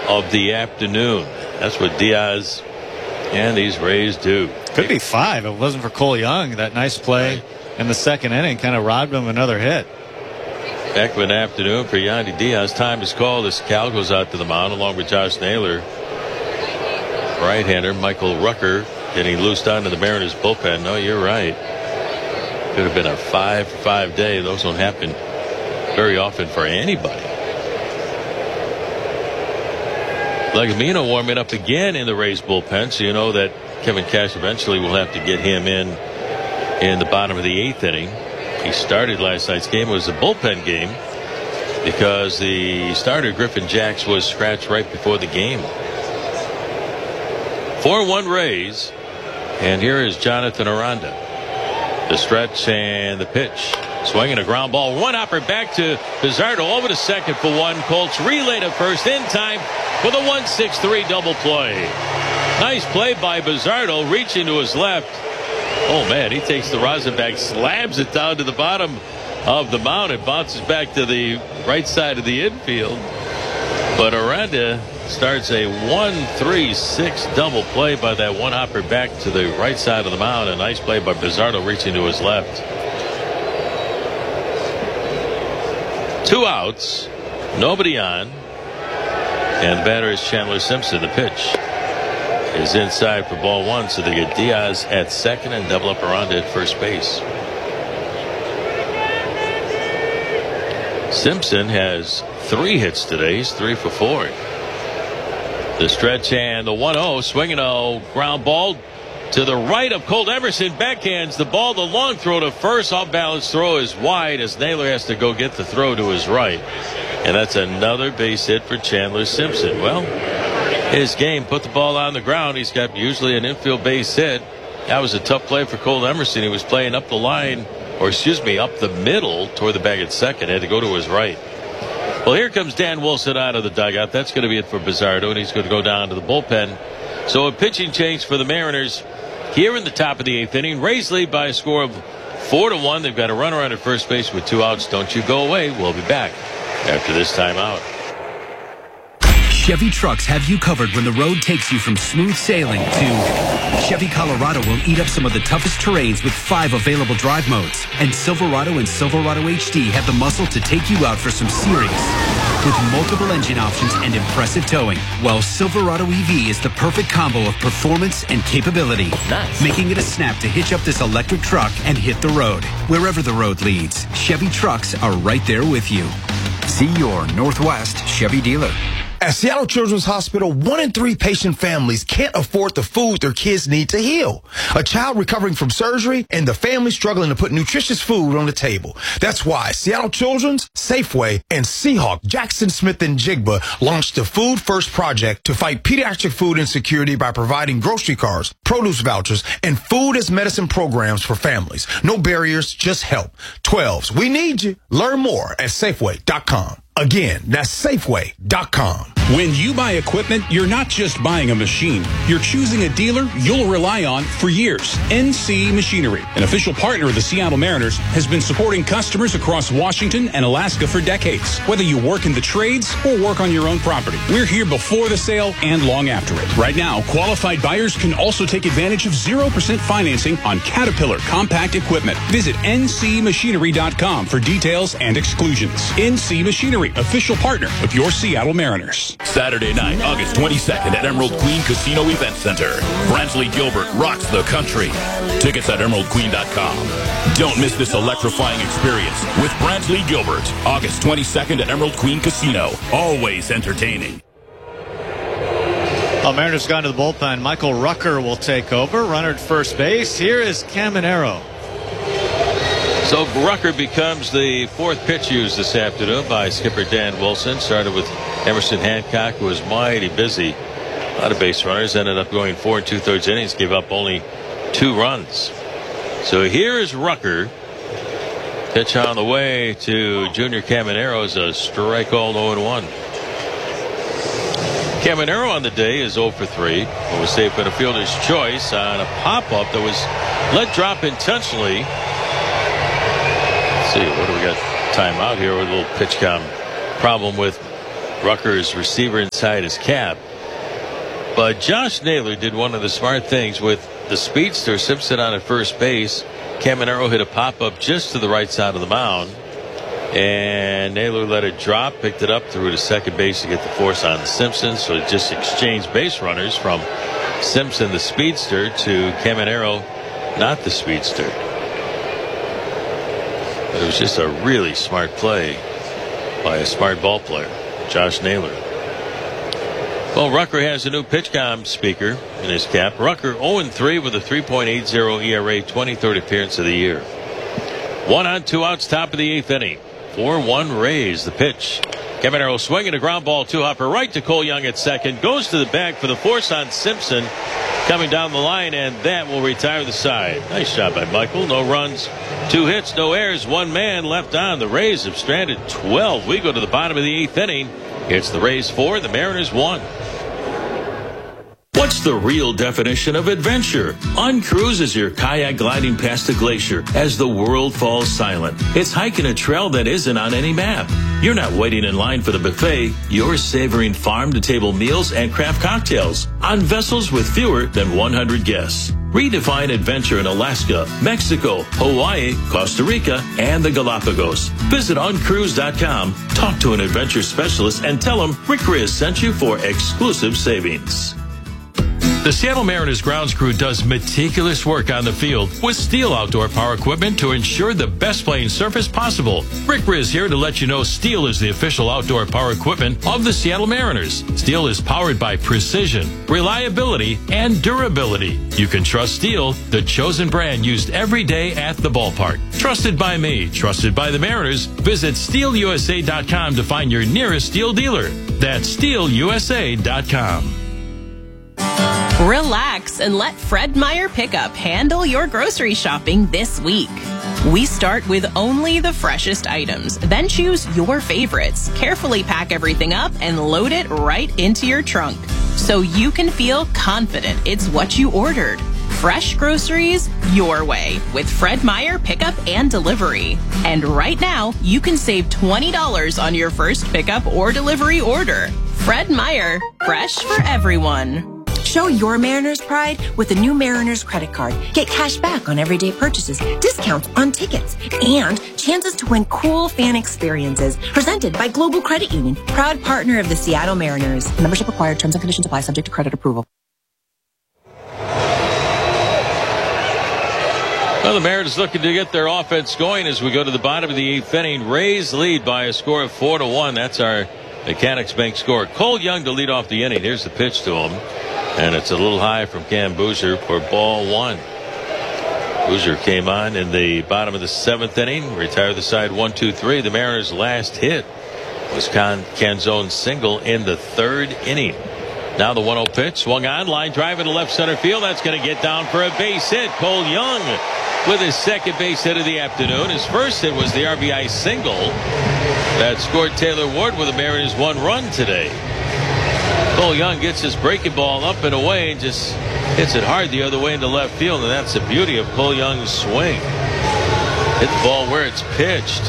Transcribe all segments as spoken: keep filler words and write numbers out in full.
of the afternoon. That's what Diaz and these Rays do. Could be five if it wasn't for Cole Young. That nice play in the second inning kind of robbed him another hit. Heck of an afternoon for Yandy Diaz. Time is called as Cal goes out to the mound along with Josh Naylor. Right-hander Michael Rucker getting loosed onto the Mariners bullpen. No, you're right. Could have been a five for five day. Those don't happen very often for anybody. Legumino warming up again in the Rays bullpen, so you know that Kevin Cash eventually will have to get him in in the bottom of the eighth inning. He started last night's game. It was a bullpen game because the starter Griffin Jacks was scratched right before the game. four one Rays, and here is Jonathan Aranda. The stretch and the pitch. Swinging a ground ball. One hopper back to Bizardo over to second for one. Colts relay to first in time for the one six three double play. Nice play by Bizardo, reaching to his left. Oh man, he takes the rosin back, slams it down to the bottom of the mound. It bounces back to the right side of the infield. But Aranda starts a one three six double play by that one hopper back to the right side of the mound. A nice play by Bizardo reaching to his left. Two outs, nobody on, and the batter is Chandler Simpson. The pitch is inside for ball one, so they get Diaz at second and double up Aranda at first base. Simpson has three hits today. He's three for four. The stretch and the one oh, swinging a ground ball to the right of Colt Emerson. Backhands the ball. The long throw to first. Off balance throw is wide as Naylor has to go get the throw to his right. And that's another base hit for Chandler Simpson. Well, his game, put the ball on the ground. He's got usually an infield base hit. That was a tough play for Colt Emerson. He was playing up the line, or excuse me, up the middle toward the bag at second. Had to go to his right. Well, here comes Dan Wilson out of the dugout. That's going to be it for Bizardo, and he's going to go down to the bullpen. So a pitching change for the Mariners here in the top of the eighth inning. Rays lead by a score of four to one. They've got a runner on at first base with two outs. Don't you go away. We'll be back after this timeout. Chevy trucks have you covered when the road takes you from smooth sailing to Chevy Colorado will eat up some of the toughest terrains with five available drive modes. And Silverado and Silverado H D have the muscle to take you out for some serious with multiple engine options and impressive towing. While Silverado E V is the perfect combo of performance and capability, nice. Making it a snap to hitch up this electric truck and hit the road. Wherever the road leads, Chevy trucks are right there with you. See your Northwest Chevy dealer. At Seattle Children's Hospital, one in three patient families can't afford the food their kids need to heal. A child recovering from surgery and the family struggling to put nutritious food on the table. That's why Seattle Children's, Safeway, and Seahawk, Jackson Smith and Jigba launched the Food First Project to fight pediatric food insecurity by providing grocery cards, produce vouchers, and food as medicine programs for families. No barriers, just help. twelves, we need you. Learn more at Safeway dot com. Again, that's Safeway dot com. When you buy equipment, you're not just buying a machine. You're choosing a dealer you'll rely on for years. N C Machinery, an official partner of the Seattle Mariners, has been supporting customers across Washington and Alaska for decades. Whether you work in the trades or work on your own property, we're here before the sale and long after it. Right now, qualified buyers can also take advantage of zero percent financing on Caterpillar compact equipment. Visit N C machinery dot com for details and exclusions. N C Machinery, official partner of your Seattle Mariners. Saturday night, August twenty-second at Emerald Queen Casino Event Center. Brantley Gilbert rocks the country. Tickets at emerald queen dot com. Don't miss this electrifying experience with Brantley Gilbert. August twenty-second at Emerald Queen Casino. Always entertaining. Well, Mariners gone to the bullpen. Michael Rucker will take over. Runner at first base. Here is Caminero. So Rucker becomes the fourth pitch used this afternoon by skipper Dan Wilson. Started with Emerson Hancock, who was mighty busy. A lot of base runners. Ended up going four and two-thirds innings. Gave up only two runs. So here is Rucker. Pitch on the way to Junior Caminero is a strike all oh and one. Caminero on the day is oh for three. It was safe at a fielder's choice on a pop-up that was let drop intentionally. Let's see, what do we got? Timeout here with a little pitch count problem with Rutgers receiver inside his cap. But Josh Naylor did one of the smart things with the speedster. Simpson on at first base. Caminero hit a pop-up just to the right side of the mound. And Naylor let it drop, picked it up, threw it to second base to get the force on Simpson. So it just exchanged base runners from Simpson, the speedster, to Caminero, not the speedster. But it was just a really smart play by a smart ball player, Josh Naylor. Well, Rucker has a new PitchCom speaker in his cap. Rucker oh and three with a three point eight oh E R A, twenty-third appearance of the year. One on, two outs, top of the eighth inning. four one Rays. The pitch. Caminero swinging a ground ball, two-hopper right to Cole Young at second. Goes to the bag for the force on Simpson. Coming down the line, and that will retire the side. Nice job by Michael. No runs, two hits, no errors, one man left on. The Rays have stranded twelve. We go to the bottom of the eighth inning. It's the Rays four, the Mariners one. What's the real definition of adventure? Uncruise is your kayak gliding past a glacier as the world falls silent. It's hiking a trail that isn't on any map. You're not waiting in line for the buffet. You're savoring farm-to-table meals and craft cocktails on vessels with fewer than one hundred guests. Redefine adventure in Alaska, Mexico, Hawaii, Costa Rica, and the Galapagos. Visit uncruise dot com, talk to an adventure specialist, and tell them Rick Riz sent you for exclusive savings. The Seattle Mariners grounds crew does meticulous work on the field with Steel outdoor power equipment to ensure the best playing surface possible. Rick Riz here to let you know Steel is the official outdoor power equipment of the Seattle Mariners. Steel is powered by precision, reliability, and durability. You can trust Steel, the chosen brand used every day at the ballpark. Trusted by me, trusted by the Mariners. Visit steel u s a dot com to find your nearest Steel dealer. That's steel u s a dot com. Relax and let Fred Meyer Pickup handle your grocery shopping this week. We start with only the freshest items, then choose your favorites. Carefully pack everything up and load it right into your trunk so you can feel confident it's what you ordered. Fresh groceries your way with Fred Meyer Pickup and Delivery. And right now, you can save twenty dollars on your first pickup or delivery order. Fred Meyer, fresh for everyone. Show your Mariners pride with the new Mariners credit card. Get cash back on everyday purchases, discounts on tickets, and chances to win cool fan experiences. Presented by Global Credit Union, proud partner of the Seattle Mariners. Membership required. Terms and conditions apply. Subject to credit approval. Well, the Mariners looking to get their offense going as we go to the bottom of the eighth inning. Rays lead by a score of four to one. That's our Mechanics Bank score. Cole Young to lead off the inning. Here's the pitch to him. And it's a little high from Cam Boozer for ball one. Boozer came on in the bottom of the seventh inning, retired the side one two three. The Mariners' last hit was Con Canzone's single in the third inning. Now the one oh pitch, swung on, line drive into left center field. That's going to get down for a base hit. Cole Young with his second base hit of the afternoon. His first hit was the R B I single that scored Taylor Ward with the Mariners' one run today. Cole Young gets his breaking ball up and away and just hits it hard the other way into left field, and that's the beauty of Cole Young's swing. Hit the ball where it's pitched.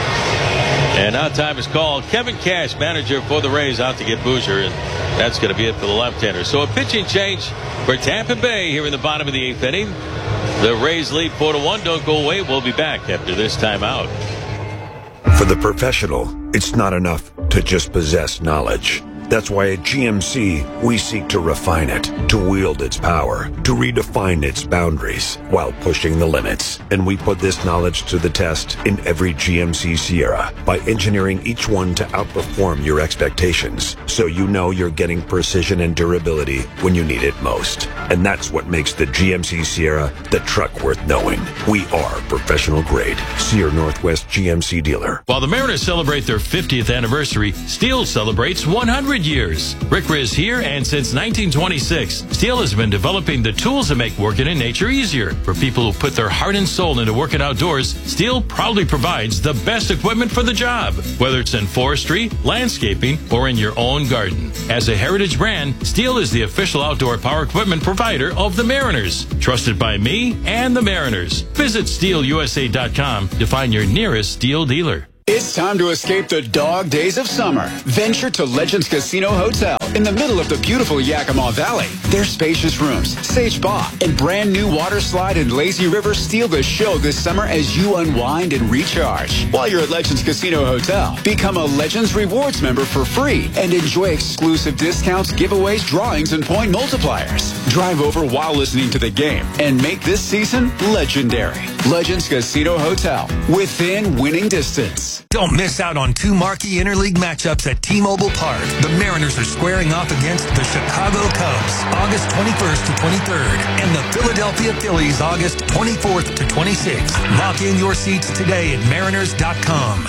And now time is called. Kevin Cash, manager for the Rays, out to get Boozer, and that's going to be it for the left-hander. So a pitching change for Tampa Bay here in the bottom of the eighth inning. The Rays lead four to one. Don't go away. We'll be back after this timeout. For the professional, it's not enough to just possess knowledge. That's why at G M C, we seek to refine it, to wield its power, to redefine its boundaries while pushing the limits. And we put this knowledge to the test in every G M C Sierra by engineering each one to outperform your expectations, so you know you're getting precision and durability when you need it most. And that's what makes the G M C Sierra the truck worth knowing. We are professional grade. See your Northwest G M C dealer. While the Mariners celebrate their fiftieth anniversary, Steel celebrates one hundred years. Rick Riz here, and since nineteen twenty-six, Steel has been developing the tools that make working in nature easier. For people who put their heart and soul into working outdoors, Steel proudly provides the best equipment for the job, whether it's in forestry, landscaping, or in your own garden. As a heritage brand, Steel is the official outdoor power equipment provider of the Mariners. Trusted by me and the Mariners. Visit steel u s a dot com to find your nearest Steel dealer. It's time to escape the dog days of summer. Venture to Legends Casino Hotel in the middle of the beautiful Yakima Valley. Their spacious rooms, sage spa, and brand new water slide and lazy river steal the show this summer as you unwind and recharge. While you're at Legends Casino Hotel, become a Legends Rewards member for free and enjoy exclusive discounts, giveaways, drawings, and point multipliers. Drive over while listening to the game and make this season legendary. Legends Casino Hotel, within winning distance. Don't miss out on two marquee interleague matchups at T-Mobile Park. The Mariners are squaring off against the Chicago Cubs, August twenty-first to twenty-third, and the Philadelphia Phillies, August twenty-fourth to twenty-sixth. Lock in your seats today at mariners dot com.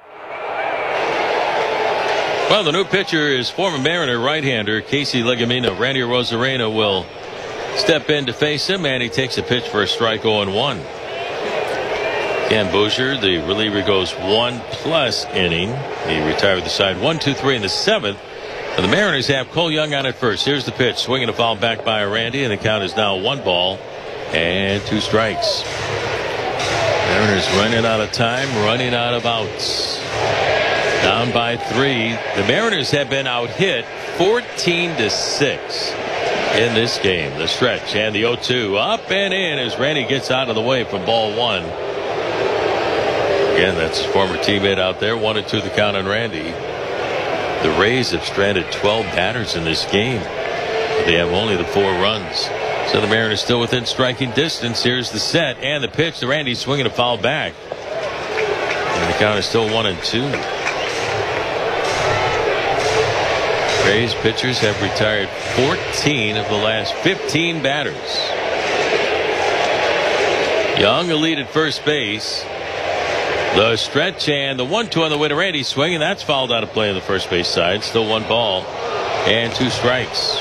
Well, the new pitcher is former Mariner right-hander Casey Legumina. Randy Arozarena will step in to face him, and he takes a pitch for a strike oh and one. Ken Boucher, the reliever, goes one plus inning. He retired the side one, two, three in the seventh. And the Mariners have Cole Young on at first. Here's the pitch, swinging a foul back by Randy, and the count is now one ball and two strikes. Mariners running out of time, running out of outs. Down by three. The Mariners have been out hit fourteen to six in this game. The stretch and the oh two up and in as Randy gets out of the way from ball one. Again, that's his former teammate out there. One and two the count on Randy. The Rays have stranded twelve batters in this game. They have only the four runs. So the Mariners still within striking distance. Here's the set and the pitch. The Randy swinging a foul back. And the count is still one and two. Rays pitchers have retired fourteen of the last fifteen batters. Young, a lead at first base. The stretch and the one two on the way to Randy swinging. That's fouled out of play on the first base side. Still one ball and two strikes.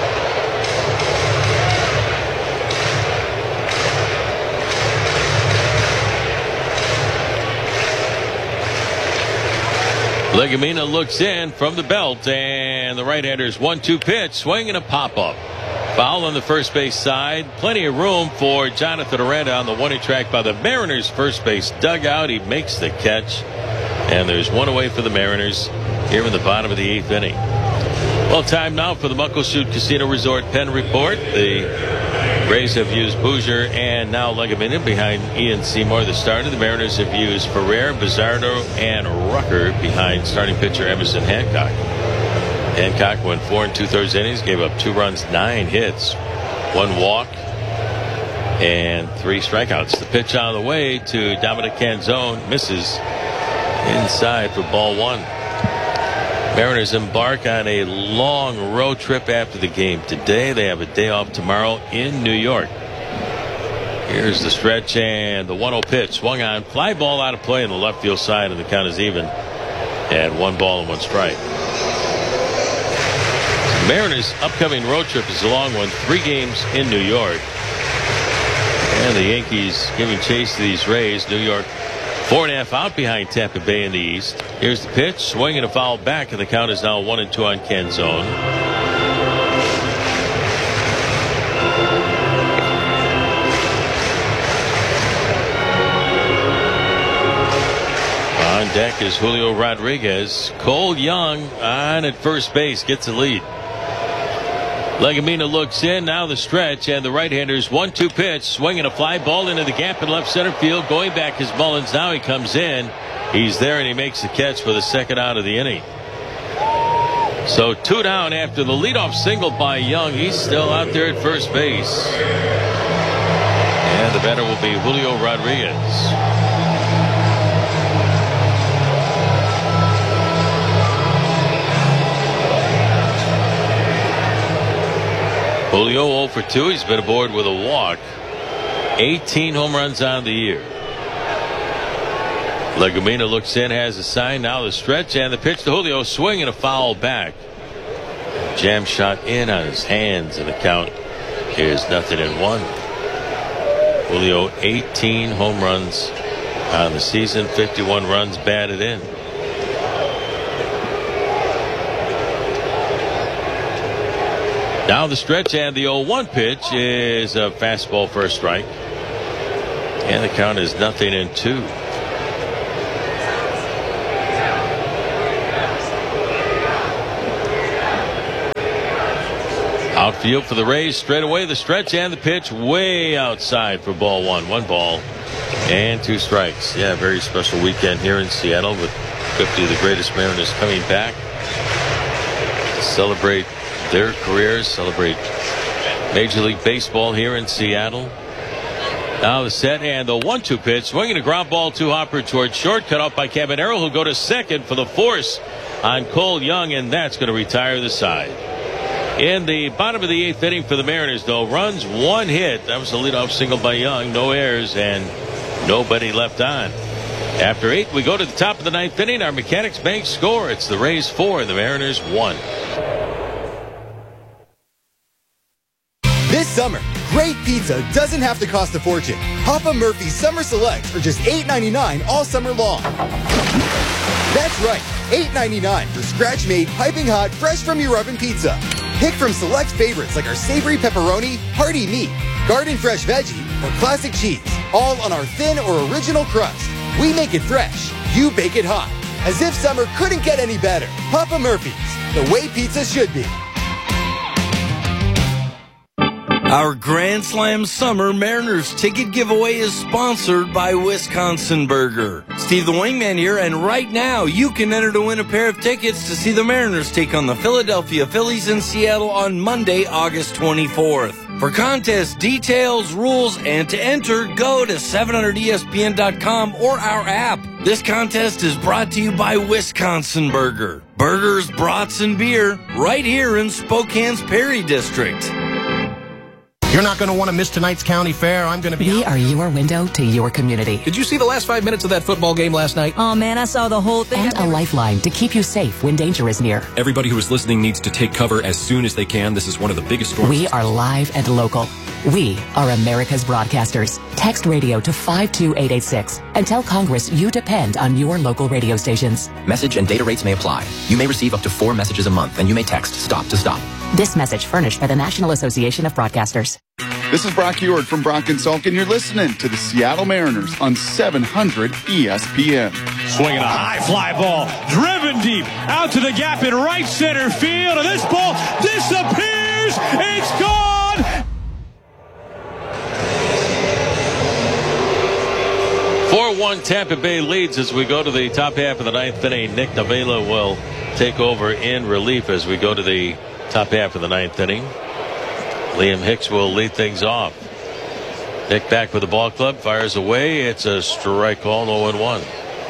Legumina looks in from the belt, and the right-hander's one two pitch, swing and a pop-up. Foul on the first base side. Plenty of room for Jonathan Aranda on the one-inning track by the Mariners' first base dugout. He makes the catch, and there's one away for the Mariners here in the bottom of the eighth inning. Well, time now for the Muckleshoot Casino Resort Pen Report. The Rays have used Bouger and now Legumina behind Ian Seymour, the starter. The Mariners have used Ferrer, Bizzardo, and Rucker behind starting pitcher Emerson Hancock. Hancock went four and two-thirds innings, gave up two runs, nine hits, one walk, and three strikeouts. The pitch out of the way to Dominic Canzone, misses inside for ball one. Mariners embark on a long road trip after the game today. They have a day off tomorrow in New York. Here's the stretch and the one oh pitch. Swung on. Fly ball out of play on the left field side, and the count is even at one ball and one strike. Mariners' upcoming road trip is a long one. Three games in New York. And the Yankees giving chase to these Rays. New York four and a half out behind Tampa Bay in the East. Here's the pitch. Swing and a foul back, and the count is now one and two on Canzone. On deck is Julio Rodriguez. Cole Young on at first base gets the lead. Legumina looks in, now the stretch, and the right-hander's one two pitch, swinging a fly ball into the gap in left center field. Going back is Mullins. Now he comes in. He's there, and he makes the catch for the second out of the inning. So two down after the leadoff single by Young. He's still out there at first base. And the batter will be Julio Rodriguez. Julio oh for two. He's been aboard with a walk. eighteen home runs on the year. Legumina looks in, has a sign. Now the stretch and the pitch to Julio. Swing and a foul back. Jam shot in on his hands, and the count is nothing in one. Julio, eighteen home runs on the season, fifty-one runs batted in. Now the stretch and the oh one pitch is a fastball for a strike. And the count is nothing in two. Outfield for the Rays, straight away the stretch and the pitch way outside for ball one. One ball and two strikes. Yeah, very special weekend here in Seattle with fifty of the greatest Mariners coming back to celebrate their careers, celebrate Major League Baseball here in Seattle. Now the set and the one two pitch, swinging a ground ball to Hopper towards short, cut off by Cabanero, who'll go to second for the force on Cole Young, and that's going to retire the side. In the bottom of the eighth inning for the Mariners, though, runs, one hit. That was a leadoff single by Young. No errors and nobody left on. After eight, we go to the top of the ninth inning. Our Mechanics Bank score. It's the Rays four and the Mariners one. This summer, great pizza doesn't have to cost a fortune. Papa Murphy's Summer Selects are just eight ninety-nine all summer long. That's right, eight ninety-nine for scratch-made, piping hot, fresh from your oven pizza. Pick from select favorites like our savory pepperoni, hearty meat, garden fresh veggie, or classic cheese, all on our thin or original crust. We make it fresh, you bake it hot. As if summer couldn't get any better. Papa Murphy's, the way pizza should be. Our Grand Slam Summer Mariners ticket giveaway is sponsored by Wisconsin Burger. Steve the Wingman here, and right now you can enter to win a pair of tickets to see the Mariners take on the Philadelphia Phillies in Seattle on Monday, August twenty-fourth. For contest details, rules, and to enter, go to seven hundred E S P N dot com or our app. This contest is brought to you by Wisconsin Burger. Burgers, brats, and beer right here in Spokane's Perry District. You're not going to want to miss tonight's county fair. I'm going to be... We are your window to your community. Did you see the last five minutes of that football game last night? Oh, man, I saw the whole thing. And a lifeline to keep you safe when danger is near. Everybody who is listening needs to take cover as soon as they can. This is one of the biggest storms. We are live and local. We are America's broadcasters. Text radio to five two eight eight six and tell Congress you depend on your local radio stations. Message and data rates may apply. You may receive up to four messages a month, and you may text STOP to STOP. This message furnished by the National Association of Broadcasters. This is Brock Ewart from Brock and Salk, and you're listening to the Seattle Mariners on seven hundred E S P N. Swinging a high fly ball, driven deep, out to the gap in right center field, and this ball disappears. It's gone. four one Tampa Bay leads as we go to the top half of the ninth inning. Nick Navela will take over in relief as we go to the top half of the ninth inning. Liam Hicks will lead things off. Nick back with the ball club, fires away. It's a strike call, oh and one.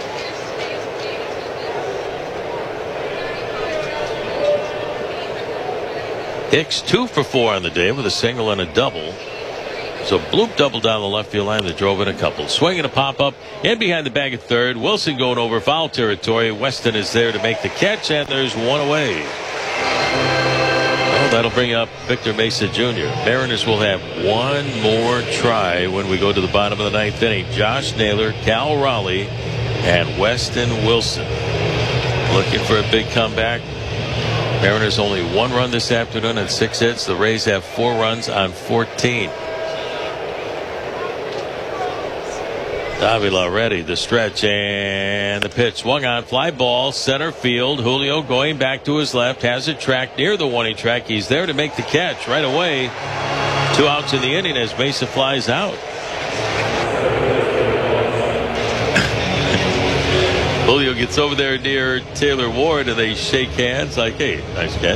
Hicks two for four on the day with a single and a double. So bloop double down the left field line that drove in a couple. Swinging a pop up in behind the bag at third. Wilson going over foul territory. Weston is there to make the catch, and there's one away. Oh, that'll bring up Victor Mesa Junior Mariners will have one more try when we go to the bottom of the ninth inning. Josh Naylor, Cal Raleigh, and Weston Wilson looking for a big comeback. Mariners only one run this afternoon and six hits. The Rays have four runs on fourteen. Davila ready, the stretch and the pitch. Swung on, fly ball, center field. Julio going back to his left, has it tracked near the warning track. He's there to make the catch right away. Two outs in the inning as Mesa flies out. Julio gets over there near Taylor Ward and they shake hands like, hey, nice catch.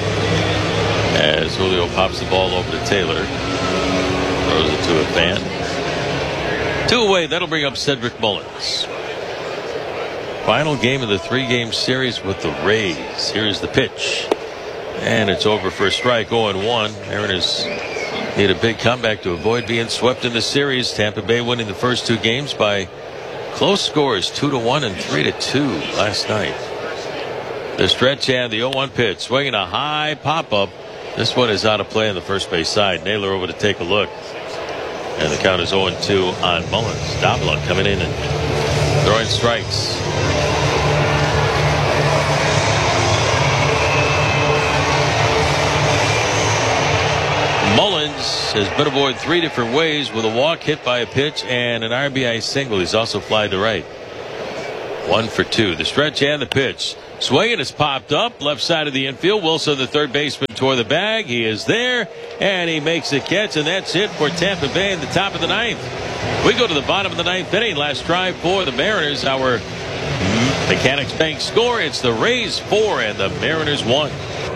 As Julio pops the ball over to Taylor, throws it to a fan. Two away. That'll bring up Cedric Mullins. Final game of the three-game series with the Rays. Here's the pitch. And it's over for a strike, oh and one. Mariners need a big comeback to avoid being swept in the series. Tampa Bay winning the first two games by close scores, two to one and three to two last night. The stretch and the oh one pitch. Swinging a high pop-up. This one is out of play on the first base side. Naylor over to take a look. And the count is oh and two on Mullins. Davila coming in and throwing strikes. Mullins has been aboard three different ways with a walk, hit by a pitch, and an R B I single. He's also flied to right. One for two. The stretch and the pitch. Swinging is popped up left side of the infield. Wilson, the third baseman, tore the bag. He is there, and he makes a catch, and that's it for Tampa Bay in the top of the ninth. We go to the bottom of the ninth inning. Last drive for the Mariners. Our Mechanics Bank score. It's the Rays four and the Mariners one.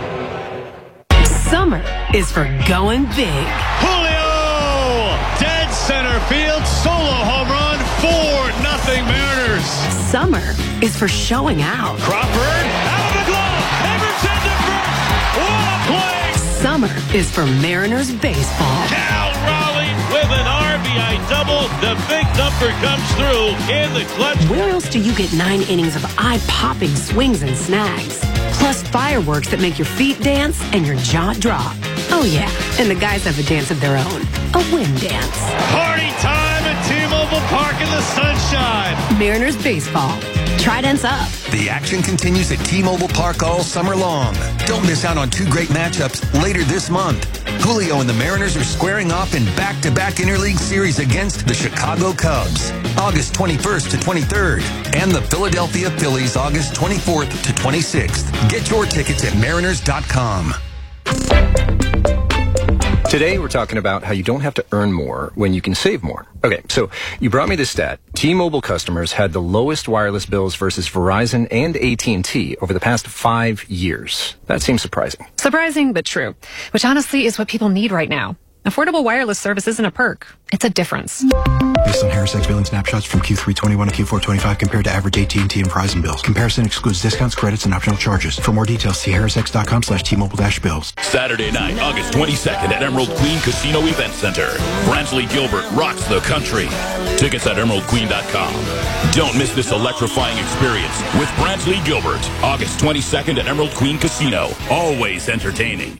Summer is for going big. Julio! Dead center field. Solo home run. four nothing Mariners. Summer is for showing out. Crawford out of the glove. Emerson to first. What a play! Summer is for Mariners baseball. Cal Raleigh with an R B I double. The big number comes through in the clutch. Where else do you get nine innings of eye-popping swings and snags? Plus fireworks that make your feet dance and your jaw drop. Oh yeah, and the guys have a dance of their own. A wind dance. Party time at T-Mobile Park in the sunshine. Mariners baseball. Trident's up. The action continues at T-Mobile Park all summer long. Don't miss out on two great matchups later this month. Julio and the Mariners are squaring off in back-to-back interleague series against the Chicago Cubs, August twenty-first to twenty-third, and the Philadelphia Phillies, August twenty-fourth to twenty-sixth. Get your tickets at mariners dot com. Today, we're talking about how you don't have to earn more when you can save more. Okay, so you brought me this stat. T-Mobile customers had the lowest wireless bills versus Verizon and A T and T over the past five years. That seems surprising. Surprising, but true. Which honestly is what people need right now. Affordable wireless service isn't a perk. It's a difference. Based on Harris X billing snapshots from Q three twenty-one to Q four twenty-five compared to average A T and T and Verizon bills. Comparison excludes discounts, credits, and optional charges. For more details, see harris x dot com slash T Mobile dash bills. Saturday night, August twenty-second at Emerald Queen Casino Event Center. Brantley Gilbert rocks the country. Tickets at emerald queen dot com. Don't miss this electrifying experience with Brantley Gilbert. August twenty-second at Emerald Queen Casino. Always entertaining.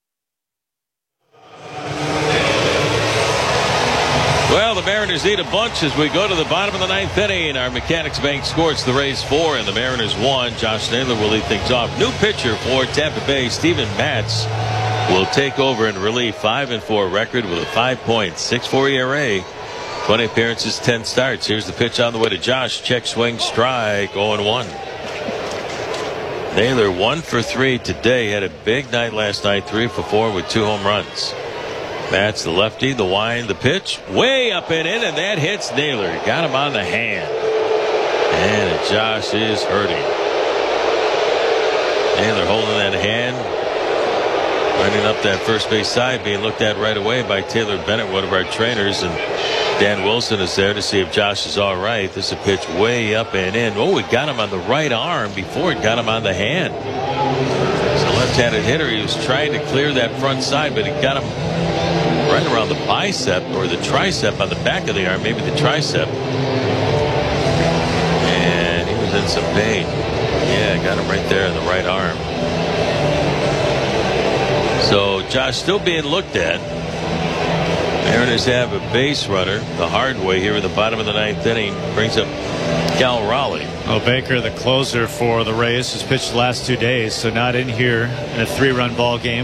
Well, the Mariners need a bunch as we go to the bottom of the ninth inning. Our Mechanics Bank score. It's the Rays four and the Mariners one. Josh Naylor will lead things off. New pitcher for Tampa Bay, Steven Matz, will take over in relief. five and four record with a five point six four E R A. twenty appearances, ten starts. Here's the pitch on the way to Josh. Check swing, strike, oh and one. Naylor one for three today. Had a big night last night. three for four with two home runs. That's the lefty, the wind, the pitch, way up and in, and that hits Naylor. Got him on the hand. And Josh is hurting. Naylor holding that hand, running up that first base side, being looked at right away by Taylor Bennett, one of our trainers, and Dan Wilson is there to see if Josh is all right. This is a pitch way up and in. Oh, it got him on the right arm before it got him on the hand. It's a left-handed hitter. He was trying to clear that front side, but it got him right around the bicep or the tricep on the back of the arm, maybe the tricep. And he was in some pain. Yeah, got him right there in the right arm. So Josh still being looked at. Mariners have a base runner the hard way here in the bottom of the ninth inning. Brings up Cal Raleigh. Well, Baker, the closer for the Rays, has pitched the last two days, so not in here in a three-run ball game.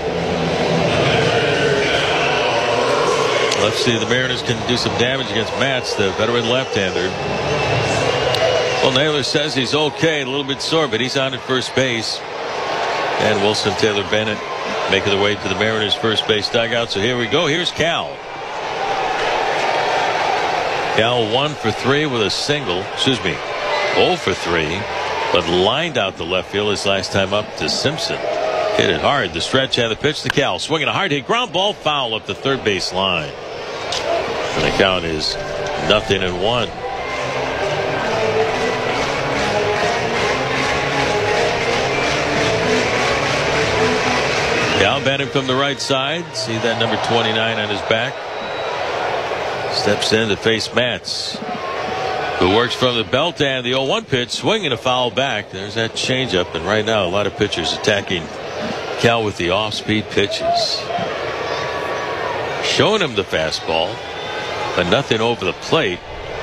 Let's see, the Mariners can do some damage against Matz, the veteran left-hander. Well, Naylor says he's okay, a little bit sore, but he's on at first base. And Wilson, Taylor Bennett making their way to the Mariners' first base dugout. So here we go. Here's Cal. Cal one for three with a single. Excuse me, oh for three, but lined out the left field his last time up to Simpson. Hit it hard. The stretch had the pitch to Cal. Swinging a hard hit ground ball, foul up the third base line. And the count is nothing and one. Cal batting from the right side. See that number twenty-nine on his back. Steps in to face Matz, who works from the belt, and the oh one pitch, swinging a foul back. There's that changeup, and right now a lot of pitchers attacking Cal with the off-speed pitches. Showing him the fastball, but nothing over the plate.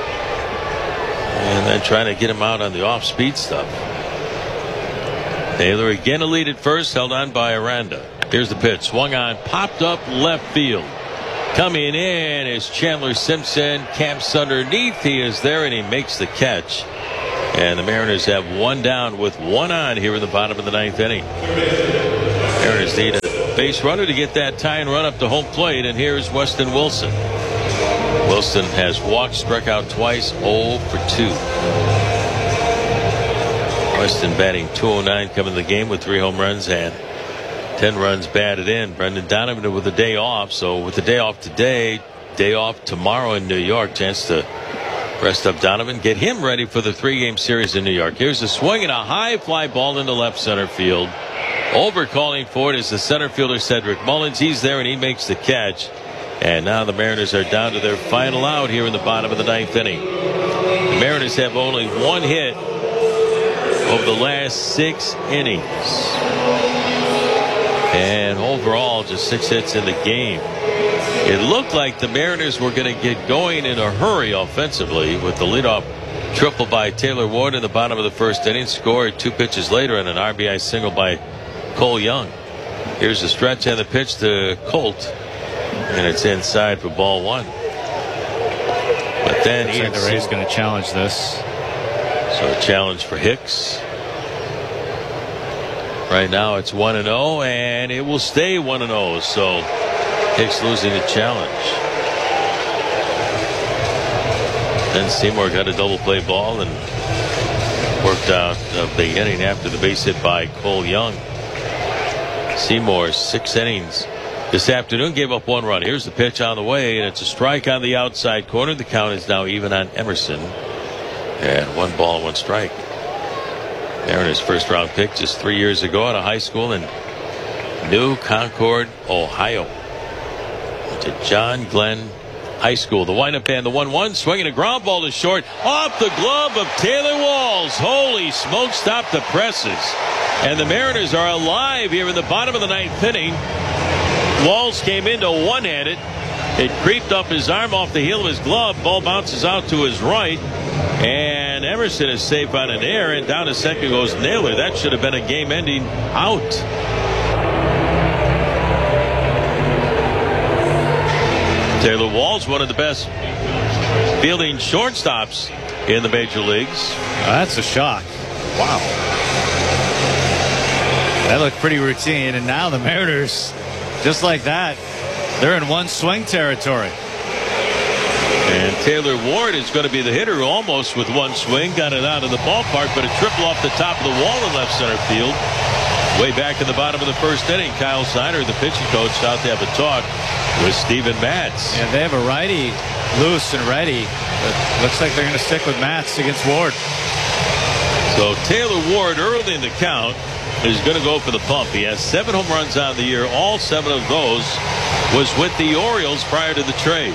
And then trying to get him out on the off-speed stuff. Naylor again a lead at first, held on by Aranda. Here's the pitch, swung on, popped up left field. Coming in is Chandler Simpson. Camps underneath. He is there and he makes the catch. And the Mariners have one down with one on here in the bottom of the ninth inning. Mariners need a base runner to get that tie and run up to home plate. And here's Weston Wilson. Wilson has walked, struck out twice, oh for two. Weston batting two oh nine coming to the game with three home runs and ten runs batted in. Brendan Donovan with a day off. So with the day off today, day off tomorrow in New York, chance to rest up Donovan, get him ready for the three-game series in New York. Here's a swing and a high fly ball into left center field. Over calling for it is the center fielder Cedric Mullins. He's there and he makes the catch. And now the Mariners are down to their final out here in the bottom of the ninth inning. The Mariners have only one hit over the last six innings. And overall, just six hits in the game. It looked like the Mariners were going to get going in a hurry offensively with the leadoff triple by Taylor Ward in the bottom of the first inning. Scored two pitches later and an R B I single by Cole Young. Here's the stretch and the pitch to Colt. And it's inside for ball one. But then Looks like the Rays going to challenge this. So a challenge for Hicks. Right now it's one and oh, and it will stay one and oh. So Hicks losing the challenge. Then Seymour got a double play ball and worked out of the inning after the base hit by Cole Young. Seymour, six innings this afternoon, gave up one run. Here's the pitch on the way, and it's a strike on the outside corner. The count is now even on Emerson. And one ball, one strike. Mariners' first round pick just three years ago out of high school in New Concord, Ohio. To John Glenn High School. The windup and the one one, swinging a ground ball to short, off the glove of Taylor Walls. Holy smoke, stop the presses. And the Mariners are alive here in the bottom of the ninth inning. Walls came into one-handed. It creeped up his arm off the heel of his glove. Ball bounces out to his right. And Emerson is safe on an error. And down to second goes Naylor. That should have been a game-ending out. Taylor Walls, one of the best fielding shortstops in the major leagues. That's a shock. Wow. That looked pretty routine. And now the Mariners, just like that, they're in one swing territory. And Taylor Ward is going to be the hitter almost with one swing. Got it out of the ballpark, but a triple off the top of the wall in left center field. Way back in the bottom of the first inning, Kyle Snyder, the pitching coach, out to have a talk with Steven Matz. Yeah, they have a righty loose and ready. But looks like they're going to stick with Matz against Ward. So Taylor Ward early in the count is going to go for the pump. He has seven home runs on the year. All seven of those was with the Orioles prior to the trade.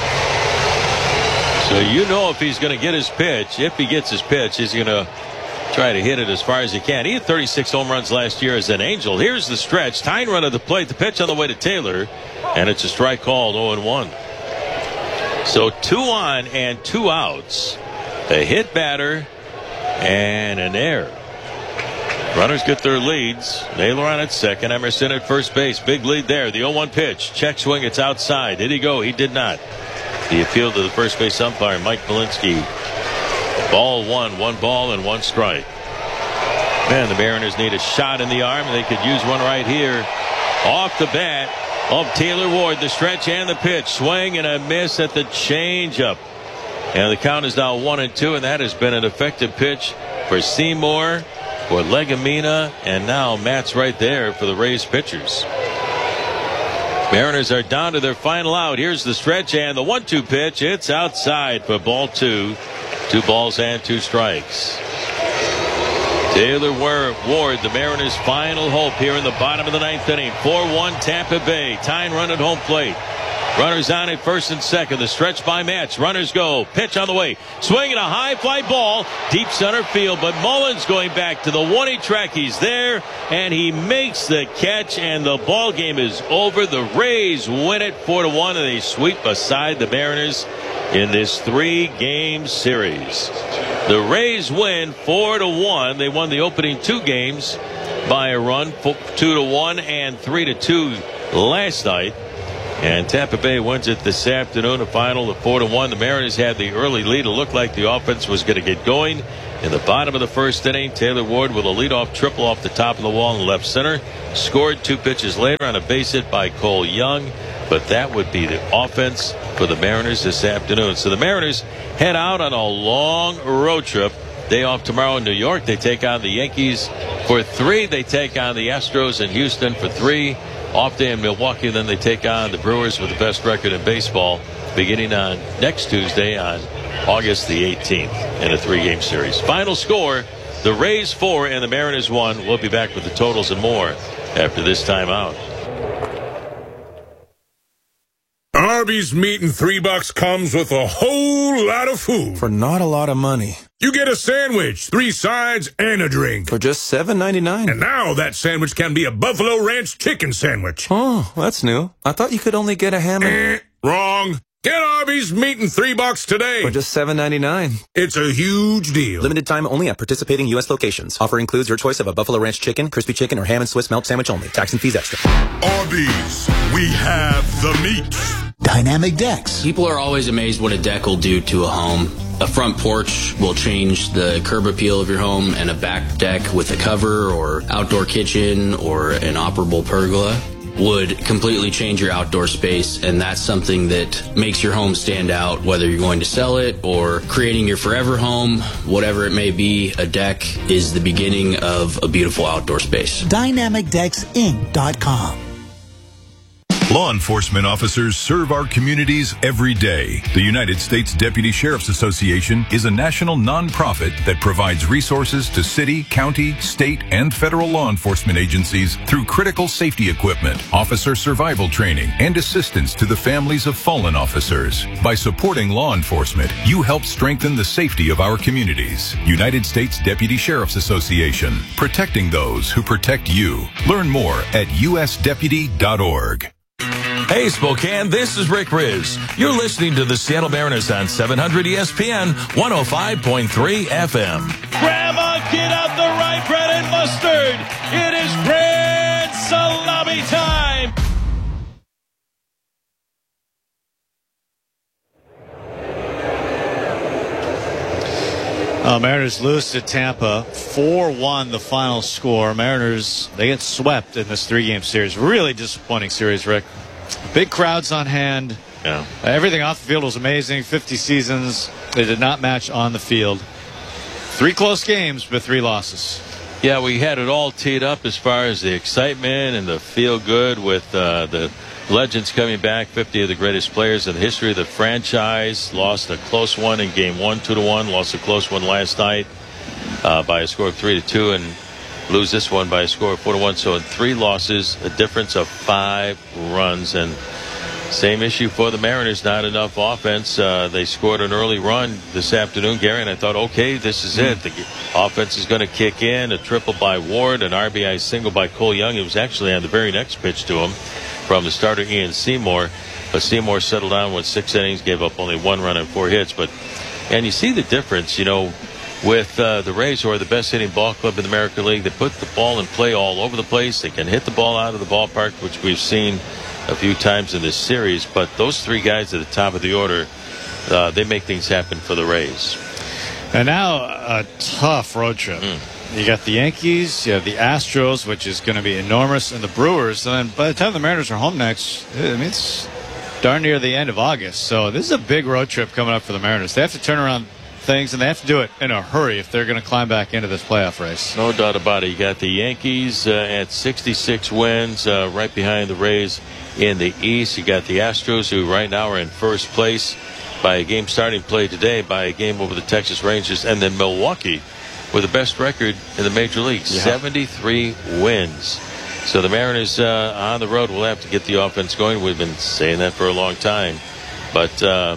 So you know if he's going to get his pitch, if he gets his pitch, he's going to try to hit it as far as he can. He had thirty-six home runs last year as an Angel. Here's the stretch. Tyne run at the plate. The pitch on the way to Taylor. And it's a strike called, oh and one. So two on and two outs. A hit batter and an error. Runners get their leads. Naylor on at second. Emerson at first base. Big lead there. The oh one pitch. Check swing. It's outside. Did he go? He did not. The appeal to the first base umpire, Mike Malinsky. Ball one. One ball and one strike. Man, the Mariners need a shot in the arm. They could use one right here. Off the bat of Taylor Ward. The stretch and the pitch. Swing and a miss at the changeup. And the count is now one and two, and that has been an effective pitch for Seymour, for Legumina, and now Matt's right there for the Rays pitchers. Mariners are down to their final out. Here's the stretch and the one two pitch. It's outside for ball two. Two balls and two strikes. Taylor Ward, the Mariners' final hope here in the bottom of the ninth inning. four one Tampa Bay. Tyne run at home plate. Runners on at first and second. The stretch by Matz. Runners go. Pitch on the way. Swinging a high fly ball. Deep center field. But Mullins going back to the one-eight track. He's there. And he makes the catch. And the ball game is over. The Rays win it four to one. And they sweep aside the Mariners in this three-game series. The Rays win four to one. They won the opening two games by a run, two to one and three to two last night. And Tampa Bay wins it this afternoon, a final of four to one. The Mariners had the early lead. It looked like the offense was going to get going. In the bottom of the first inning, Taylor Ward with a leadoff triple off the top of the wall in left center. Scored two pitches later on a base hit by Cole Young. But that would be the offense for the Mariners this afternoon. So the Mariners head out on a long road trip. Day off tomorrow in New York. They take on the Yankees for three. They take on the Astros in Houston for three. Off day in Milwaukee. Then they take on the Brewers with the best record in baseball beginning on next Tuesday on August the eighteenth in a three-game series. Final score, the Rays four and the Mariners one. We'll be back with the totals and more after this timeout. Arby's meat and three bucks comes with a whole lot of food. For not a lot of money. You get a sandwich, three sides, and a drink. For just seven ninety-nine. And now that sandwich can be a Buffalo Ranch chicken sandwich. Oh, that's new. I thought you could only get a ham and... Eh, wrong. Get Arby's meat and three bucks today. For just seven ninety-nine. It's a huge deal. Limited time only at participating U S locations. Offer includes your choice of a Buffalo Ranch chicken, crispy chicken, or ham and Swiss melt sandwich only. Tax and fees extra. Arby's, we have the meat. Dynamic decks. People are always amazed what a deck will do to a home. A front porch will change the curb appeal of your home, and a back deck with a cover or outdoor kitchen or an operable pergola would completely change your outdoor space, and that's something that makes your home stand out, whether you're going to sell it or creating your forever home, whatever it may be. A deck is the beginning of a beautiful outdoor space. Dynamic Decks Inc dot com. Law enforcement officers serve our communities every day. The United States Deputy Sheriff's Association is a national nonprofit that provides resources to city, county, state, and federal law enforcement agencies through critical safety equipment, officer survival training, and assistance to the families of fallen officers. By supporting law enforcement, you help strengthen the safety of our communities. United States Deputy Sheriff's Association, protecting those who protect you. Learn more at U S deputy dot org. Hey, Spokane, this is Rick Riz. You're listening to the Seattle Mariners on seven hundred E S P N, one oh five point three F M. Grandma, get out the rye bread and mustard. It is grand salami time. Uh, Mariners lose to Tampa, four one the final score. Mariners, they get swept in this three-game series. Really disappointing series, Rick. Big crowds on hand. Yeah. Everything off the field was amazing. fifty seasons. They did not match on the field. Three close games, but three losses. Yeah, we had it all teed up as far as the excitement and the feel good with uh, the legends coming back. fifty of the greatest players in the history of the franchise. Lost a close one in game one, two to one. Lost a close one last night uh, by a score of three to two, and lose this one by a score of four to one. So in three losses, a difference of five runs. And same issue for the Mariners, not enough offense. Uh, they scored an early run this afternoon, Gary, and I thought, okay, this is it. The offense is going to kick in. A triple by Ward, an R B I single by Cole Young. It was actually on the very next pitch to him from the starter Ian Seymour. But Seymour settled down with six innings, gave up only one run and four hits. But and you see the difference, you know, with uh, the Rays, who are the best hitting ball club in the American League. They put the ball in play all over the place. They can hit the ball out of the ballpark, which we've seen a few times in this series. But those three guys at the top of the order, uh, they make things happen for the Rays. And now a tough road trip. Mm. You got the Yankees, you have the Astros, which is going to be enormous, and the Brewers. And then by the time the Mariners are home next, I mean, it's darn near the end of August. So this is a big road trip coming up for the Mariners. They have to turn around things, and they have to do it in a hurry if they're going to climb back into this playoff race. No doubt about it. You got the Yankees uh, at sixty-six wins, uh, right behind the Rays in the East. You got the Astros, who right now are in first place by a game starting play today, by a game over the Texas Rangers, and then Milwaukee with the best record in the major leagues, yeah. seventy-three wins. So the Mariners uh, on the road will have to get the offense going. We've been saying that for a long time, but uh,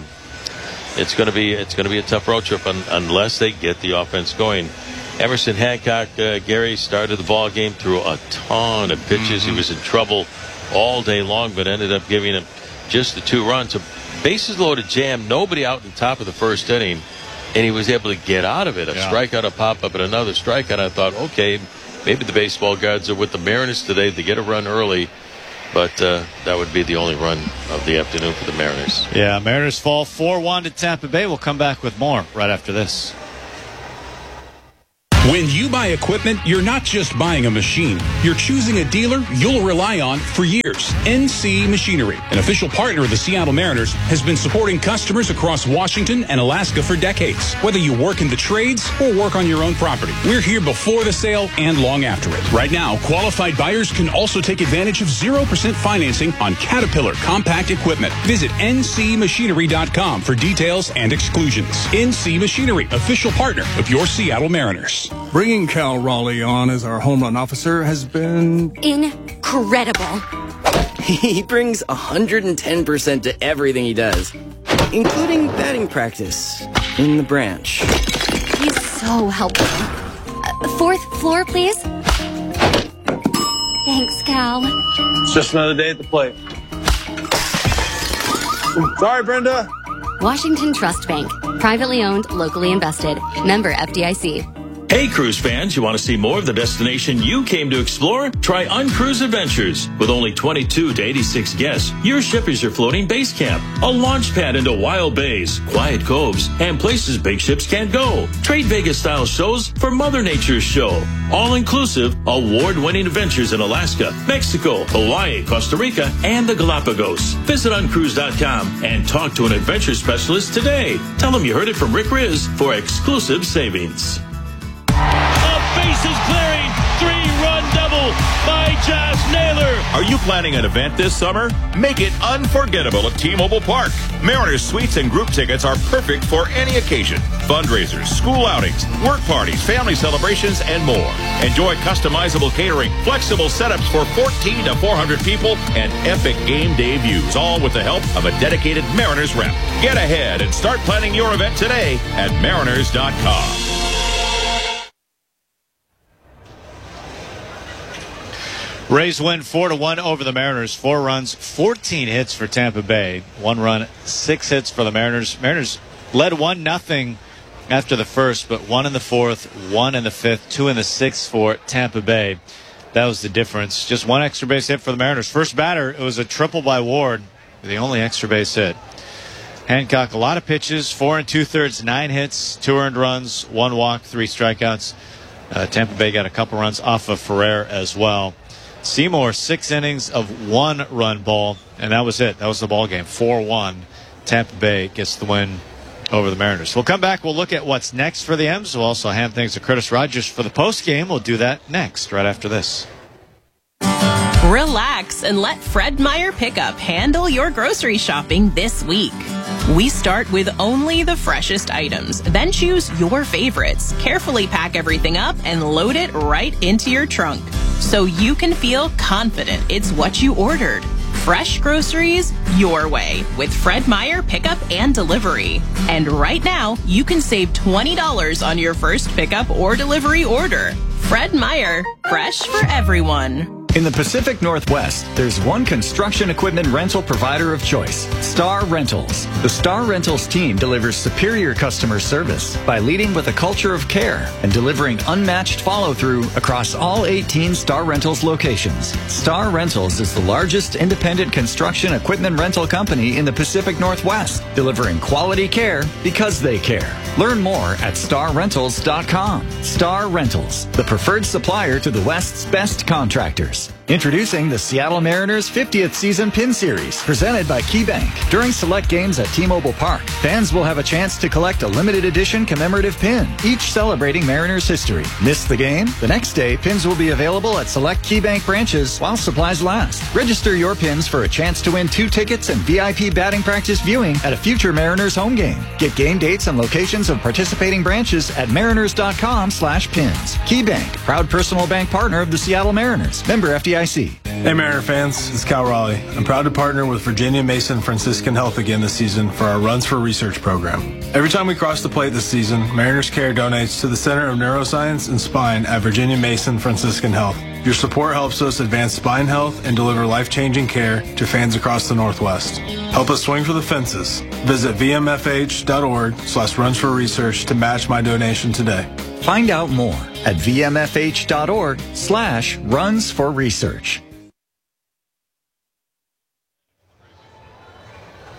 it's going to be it's going to be a tough road trip un- unless they get the offense going. Emerson Hancock, uh, Gary, started the ball game through a ton of pitches. Mm-hmm. He was in trouble all day long, but ended up giving him just the two runs. A bases loaded jam, nobody out in the top of the first inning, and he was able to get out of it. A yeah. strikeout, a pop-up, and another strikeout. I thought, okay, maybe the baseball gods are with the Mariners today to get a run early, but uh, that would be the only run of the afternoon for the Mariners. Yeah, Mariners fall four one to Tampa Bay. We'll come back with more right after this. When you buy equipment, you're not just buying a machine. You're choosing a dealer you'll rely on for years. N C Machinery, an official partner of the Seattle Mariners, has been supporting customers across Washington and Alaska for decades. Whether you work in the trades or work on your own property, we're here before the sale and long after it. Right now, qualified buyers can also take advantage of zero percent financing on Caterpillar compact equipment. Visit N C machinery dot com for details and exclusions. N C Machinery, official partner of your Seattle Mariners. Bringing Cal Raleigh on as our home run officer has been incredible. He brings one hundred ten percent to everything he does, including batting practice in the branch. He's so helpful. Uh, fourth floor, please. Thanks, Cal. It's just another day at the plate. Sorry, Brenda. Washington Trust Bank. Privately owned, locally invested. Member F D I C. Hey, cruise fans, you want to see more of the destination you came to explore? Try Uncruise Adventures. With only twenty-two to eighty-six guests, your ship is your floating base camp, a launch pad into wild bays, quiet coves, and places big ships can't go. Trade Vegas-style shows for Mother Nature's show. All-inclusive, award-winning adventures in Alaska, Mexico, Hawaii, Costa Rica, and the Galapagos. Visit uncruise dot com and talk to an adventure specialist today. Tell them you heard it from Rick Riz for exclusive savings. Bases clearing, three-run double by Josh Naylor. Are you planning an event this summer? Make it unforgettable at T-Mobile Park. Mariners suites and group tickets are perfect for any occasion. Fundraisers, school outings, work parties, family celebrations, and more. Enjoy customizable catering, flexible setups for fourteen to four hundred people, and epic game day views, all with the help of a dedicated Mariners rep. Get ahead and start planning your event today at mariners dot com. Rays win four to one over the Mariners. Four runs, fourteen hits for Tampa Bay. One run, six hits for the Mariners. Mariners led one nothing after the first, but one in the fourth, one in the fifth, two in the sixth for Tampa Bay. That was the difference. Just one extra base hit for the Mariners. First batter, it was a triple by Ward, the only extra base hit. Hancock, a lot of pitches, four and two-thirds, nine hits, two earned runs, one walk, three strikeouts. Uh, Tampa Bay got a couple runs off of Ferrer as well. Seymour, six innings of one-run ball, and that was it. That was the ball game, four one. Tampa Bay gets the win over the Mariners. We'll come back. We'll look at what's next for the M's. We'll also hand things to Curtis Rogers for the post game. We'll do that next, right after this. Relax and let Fred Meyer Pickup handle your grocery shopping this week. We start with only the freshest items, then choose your favorites. Carefully pack everything up and load it right into your trunk so you can feel confident it's what you ordered. Fresh groceries your way with Fred Meyer Pickup and Delivery. And right now, you can save twenty dollars on your first pickup or delivery order. Fred Meyer, fresh for everyone. In the Pacific Northwest, there's one construction equipment rental provider of choice, Star Rentals. The Star Rentals team delivers superior customer service by leading with a culture of care and delivering unmatched follow-through across all eighteen Star Rentals locations. Star Rentals is the largest independent construction equipment rental company in the Pacific Northwest, delivering quality care because they care. Learn more at star rentals dot com. Star Rentals, the preferred supplier to the West's best contractors. Introducing the Seattle Mariners fiftieth Season Pin Series, presented by KeyBank. During select games at T-Mobile Park, fans will have a chance to collect a limited edition commemorative pin, each celebrating Mariners history. Miss the game? The next day, pins will be available at select KeyBank branches while supplies last. Register your pins for a chance to win two tickets and V I P batting practice viewing at a future Mariners home game. Get game dates and locations of participating branches at mariners dot com slash pins. KeyBank, proud personal bank partner of the Seattle Mariners. Member F D I C. Hey Mariner fans, it's Cal Raleigh. I'm proud to partner with Virginia Mason Franciscan Health again this season for our Runs for Research program. Every time we cross the plate this season, Mariners Care donates to the Center of Neuroscience and Spine at Virginia Mason Franciscan Health. Your support helps us advance spine health and deliver life-changing care to fans across the Northwest. Help us swing for the fences. Visit v m f h dot org slash runs for research to match my donation today. Find out more at v m f h dot org slash runs for research.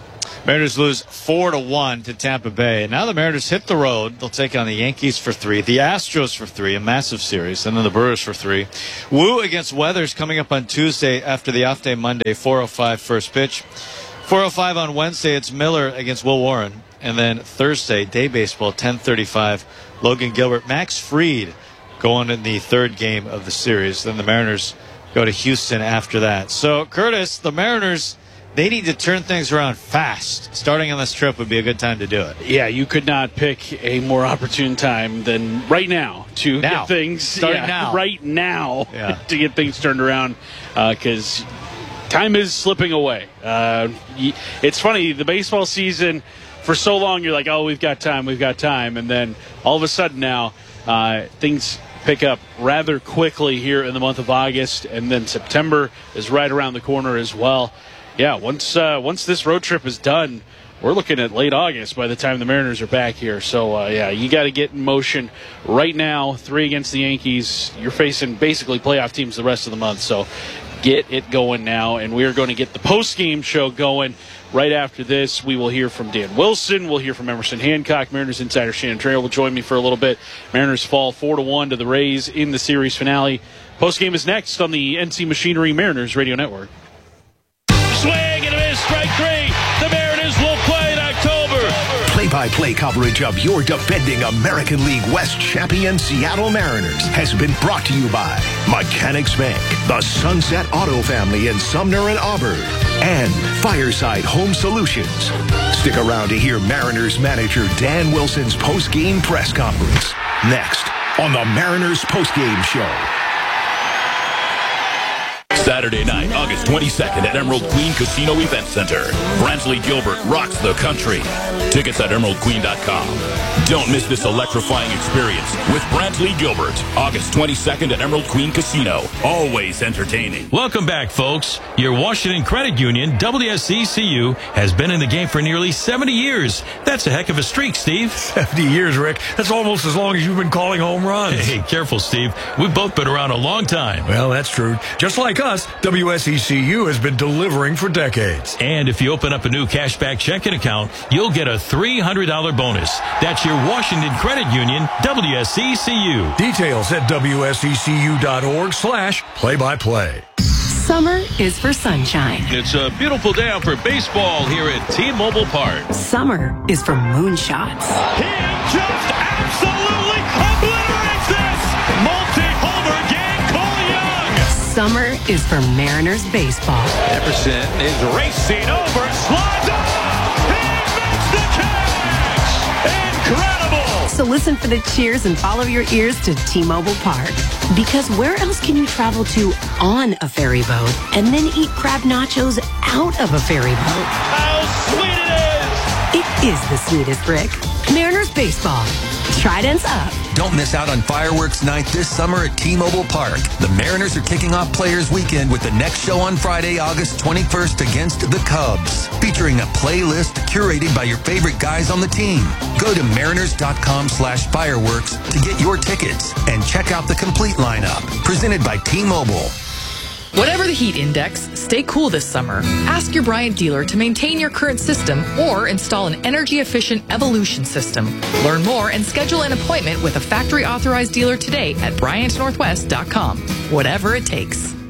Mariners lose four to one to Tampa Bay. Now the Mariners hit the road. They'll take on the Yankees for three, the Astros for three, a massive series, and then the Brewers for three. Woo against Weathers coming up on Tuesday after the off day Monday, four oh five first pitch. four oh five on Wednesday, it's Miller against Will Warren. And then Thursday, day baseball, ten thirty-five, Logan Gilbert, Max Fried going in the third game of the series. Then the Mariners go to Houston after that. So, Curtis, the Mariners, they need to turn things around fast. Starting on this trip would be a good time to do it. Yeah, you could not pick a more opportune time than right now to now. get things starting yeah, now. right now yeah. to get things turned around because uh, time is slipping away. Uh, it's funny, the baseball season, for so long you're like, oh, we've got time, we've got time, and then all of a sudden now uh, things pick up rather quickly here in the month of August, and then September is right around the corner as well. Yeah, once uh, once this road trip is done, we're looking at late August by the time the Mariners are back here. So, uh, yeah, you got to get in motion right now. Three against the Yankees. You're facing basically playoff teams the rest of the month. So get it going now, and we are going to get the post-game show going right after this. We will hear from Dan Wilson. We'll hear from Emerson Hancock. Mariners insider Shannon Trail will join me for a little bit. Mariners fall four to one to the Rays in the series finale. Post-game is next on the N C Machinery Mariners Radio Network. Swing and a miss, strike three. The Mariners will play in October. Play-by-play coverage of your defending American League West champion Seattle Mariners has been brought to you by Mechanics Bank, the Sunset Auto Family in Sumner and Auburn, and Fireside Home Solutions. Stick around to hear Mariners manager Dan Wilson's post-game press conference next on the Mariners post-game show. Saturday night, August twenty-second at Emerald Queen Casino Event Center. Brantley Gilbert rocks the country. Tickets at emerald queen dot com. Don't miss this electrifying experience with Brantley Gilbert. August twenty-second at Emerald Queen Casino. Always entertaining. Welcome back, folks. Your Washington Credit Union, W S E C U, has been in the game for nearly seventy years. That's a heck of a streak, Steve. seventy years, Rick. That's almost as long as you've been calling home runs. Hey, careful, Steve. We've both been around a long time. Well, that's true. Just like us, W S E C U has been delivering for decades. And if you open up a new cashback checking account, you'll get a three hundred dollars bonus. That's your Washington Credit Union, W S E C U. Details at W S E C U dot org slash play-by-play. Summer is for sunshine. It's a beautiful day out for baseball here at T-Mobile Park. Summer is for moonshots. He just absolutely obliterates this multi-homer game, Cole Young. Summer is for Mariners baseball. Emerson is racing over, slides up. He makes the catch. Incredible. So listen for the cheers and follow your ears to T-Mobile Park. Because where else can you travel to on a ferry boat and then eat crab nachos out of a ferry boat? How sweet it is. It is the sweetest, Rick. Mariners baseball. Tridents up. Don't miss out on fireworks night this summer at T-Mobile Park. The Mariners are kicking off Players Weekend with the next show on Friday, August twenty-first against the Cubs, featuring a playlist curated by your favorite guys on the team. Go to mariners.com slash fireworks to get your tickets and check out the complete lineup. Presented by T-Mobile. Whatever the heat index, stay cool this summer. Ask your Bryant dealer to maintain your current system or install an energy-efficient Evolution system. Learn more and schedule an appointment with a factory-authorized dealer today at bryant northwest dot com. Whatever it takes.